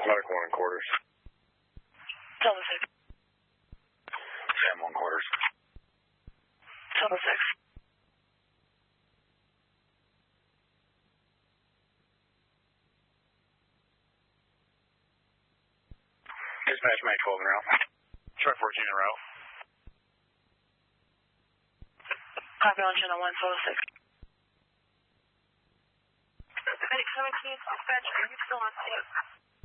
Medic 1 in quarters. Delta 6. Sam 1 quarters. Delta 6. Dispatch May 12 en route. Try 14 en route. Copy on channel 1, Delta 6. Medic 17, dispatch, are you still on scene?